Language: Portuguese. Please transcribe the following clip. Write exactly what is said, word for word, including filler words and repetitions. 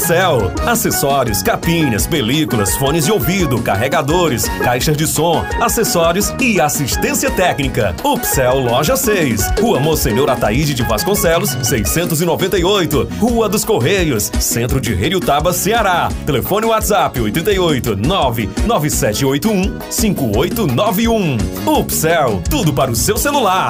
Upsell, acessórios, capinhas, películas, fones de ouvido, carregadores, caixas de som, acessórios e assistência técnica. Upsell Loja seis, Rua Monsenhor Ataíde de Vasconcelos, seiscentos e noventa e oito, Rua dos Correios, Centro de Heriotaba, Ceará. Telefone WhatsApp oito oito nove nove sete oito um cinco oito nove um. Upsell, tudo para o seu celular.